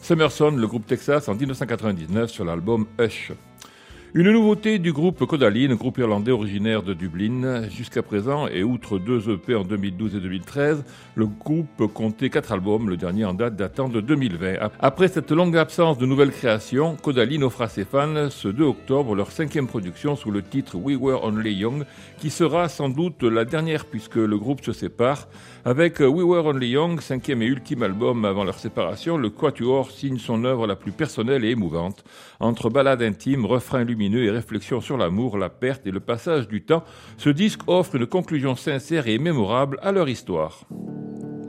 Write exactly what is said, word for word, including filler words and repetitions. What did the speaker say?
Summerson, le groupe Texas, en dix-neuf cent quatre-vingt-dix-neuf sur l'album Hush. Une nouveauté du groupe Kodaline, groupe irlandais originaire de Dublin. Jusqu'à présent, et outre deux E P en deux mille douze et deux mille treize, le groupe comptait quatre albums, le dernier en date datant de deux mille vingt. Après cette longue absence de nouvelles créations, Kodaline offre à ses fans ce deux octobre leur cinquième production sous le titre We Were Only Young, qui sera sans doute la dernière puisque le groupe se sépare. Avec We Were Only Young, cinquième et ultime album avant leur séparation, le Quatuor signe son œuvre la plus personnelle et émouvante. Entre ballades intimes, refrains lumineux et réflexions sur l'amour, la perte et le passage du temps, ce disque offre une conclusion sincère et mémorable à leur histoire.